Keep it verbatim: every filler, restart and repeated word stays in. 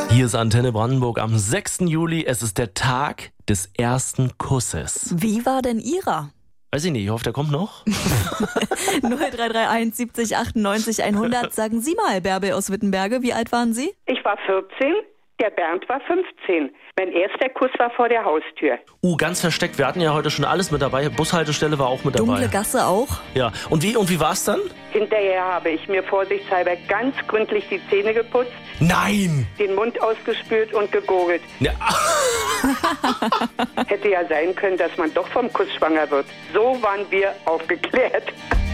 Hier ist Antenne Brandenburg am sechsten Juli. Es ist der Tag des ersten Kusses. Wie war denn Ihrer? Weiß ich nicht, ich hoffe, der kommt noch. null drei drei eins siebzig achtundneunzig hundert. Sagen Sie mal, Bärbel aus Wittenberge, wie alt waren Sie? Ich war vierzehn, der Bernd war fünfzehn. Mein erster Kuss war vor der Haustür. Uh, ganz versteckt. Wir hatten ja heute schon alles mit dabei. Bushaltestelle war auch mit dabei. Dunkle Gasse auch? Ja. Und wie, und wie war's dann? Hinterher habe ich mir vorsichtshalber ganz gründlich die Zähne geputzt, Nein! den Mund ausgespült und gegurgelt. Ja. Hätte ja sein können, dass man doch vom Kuss schwanger wird. So waren wir aufgeklärt.